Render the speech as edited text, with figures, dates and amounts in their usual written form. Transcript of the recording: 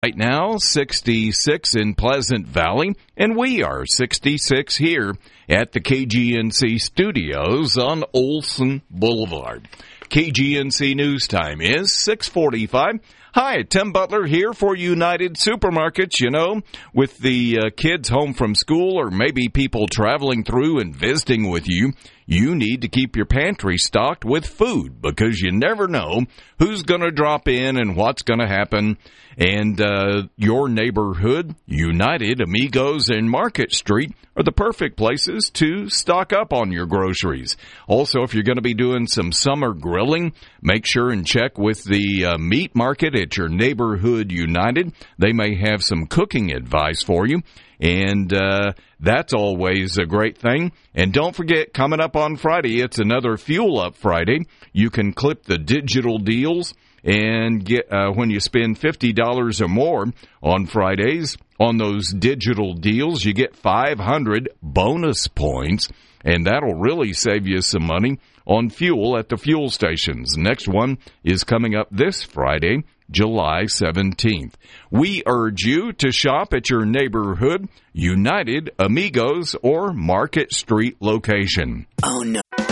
Right now, 66 in Pleasant Valley, and we are 66 here at the KGNC studios on Olson Boulevard. KGNC News Time is 6:45. Hi, Tim Butler here for United Supermarkets. You know, with the kids home from school or maybe people traveling through and visiting with you, you need to keep your pantry stocked with food because you never know who's going to drop in and what's going to happen. And your neighborhood, United, Amigos, and Market Street are the perfect places to stock up on your groceries. Also, if you're going to be doing some summer grilling, make sure and check with the meat market at your neighborhood, United. They may have some cooking advice for you. And that's always a great thing. And don't forget, coming up on Friday, it's another Fuel Up Friday. You can clip the digital deals and get when you spend $50 or more on Fridays on those digital deals, you get 500 bonus points, and that'll really save you some money on fuel at the fuel stations. Next one is coming up this Friday, July 17th. We urge you to shop at your neighborhood, United, Amigos, or Market Street location. Oh, no.